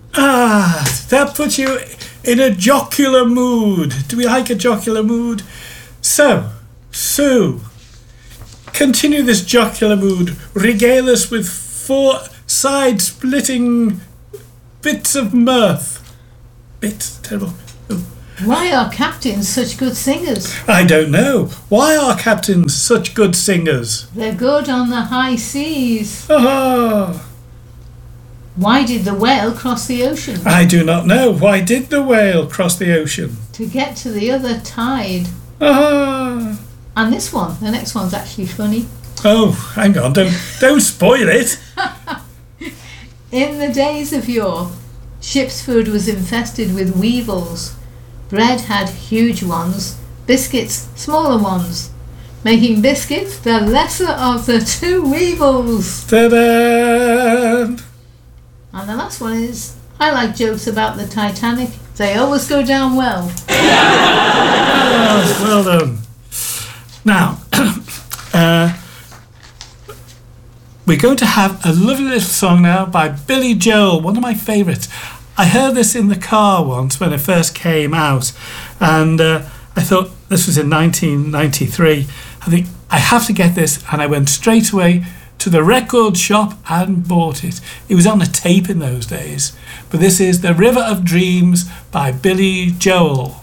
Ah, that puts you in a jocular mood. Do we like a jocular mood? So, Sue, continue this jocular mood. Regale us with 4 side-splitting bits of mirth. Bits, terrible. Oh. Why are captains such good singers? I don't know. Why are captains such good singers? They're good on the high seas. Ah. Why did the whale cross the ocean? I do not know. Why did the whale cross the ocean? To get to the other tide. Ah. And this one, the next one's actually funny. Oh, hang on. Don't spoil it. In the days of yore, ship's food was infested with weevils. Bread had huge ones, biscuits smaller ones, making biscuits the lesser of the 2 weevils. Ta-da! And the last one is, I like jokes about the Titanic. They always go down well. Oh, well done. Now, we're going to have a lovely little song now by Billy Joel, one of my favourites. I heard this in the car once when it first came out, and I thought this was in 1993. I think I have to get this, and I went straight away to the record shop and bought it. It was on a tape in those days, but this is The River of Dreams by Billy Joel.